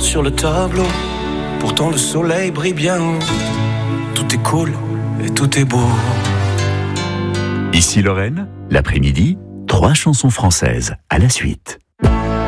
sur le tableau. Pourtant le soleil brille bien haut. Tout est cool et tout est beau. Ici Lorraine, l'après-midi, 3 chansons françaises à la suite.